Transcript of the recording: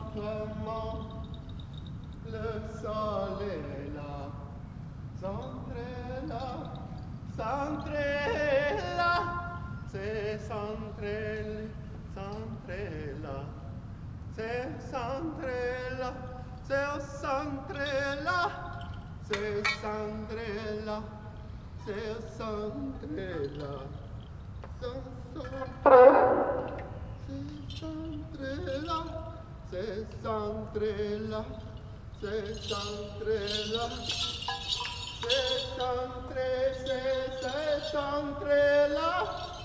lentement, le sol est là, s'entrela, c'est s'entrela, c'est s'entrela, c'est s'entrela, c'est s'entrela, c'est s'entrela, c'est s'entrela, c'est s'entrela, c'est s'entrela, c'est s'entrela, c'est s'entrela.